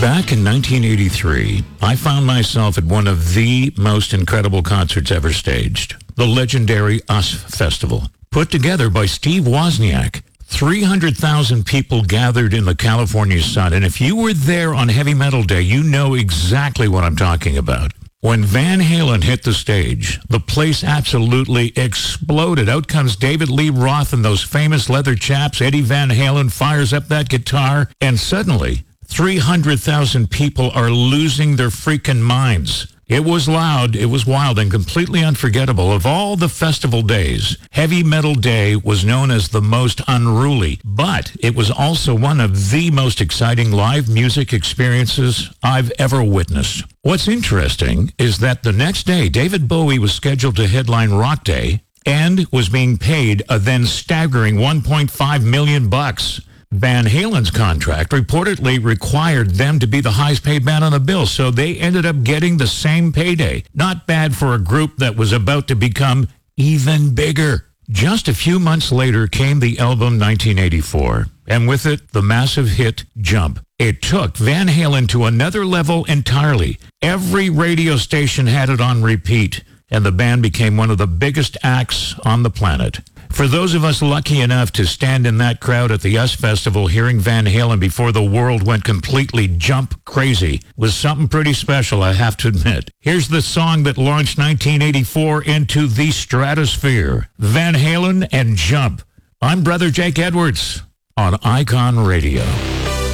Back in 1983, I found myself at one of the most incredible concerts ever staged, the legendary US Festival, put together by Steve Wozniak. 300,000 people gathered in the California sun, and if you were there on Heavy Metal Day, you know exactly what I'm talking about. When Van Halen hit the stage, the place absolutely exploded. Out comes David Lee Roth and those famous leather chaps. Eddie Van Halen fires up that guitar, and suddenly 300,000 people are losing their freaking minds. It was loud, it was wild, and completely unforgettable. Of all the festival days, Heavy Metal Day was known as the most unruly, but it was also one of the most exciting live music experiences I've ever witnessed. What's interesting is that the next day, David Bowie was scheduled to headline Rock Day and was being paid a then staggering $1.5 million. Van Halen's contract reportedly required them to be the highest paid band on the bill, so they ended up getting the same payday. Not bad for a group that was about to become even bigger. Just a few months later came the album 1984, and with it, the massive hit Jump. It took Van Halen to another level entirely. Every radio station had it on repeat, and the band became one of the biggest acts on the planet. For those of us lucky enough to stand in that crowd at the US Festival hearing Van Halen before the world went completely jump crazy was something pretty special, I have to admit. Here's the song that launched 1984 into the stratosphere. Van Halen and Jump. I'm Brother Jake Edwards on Icon Radio.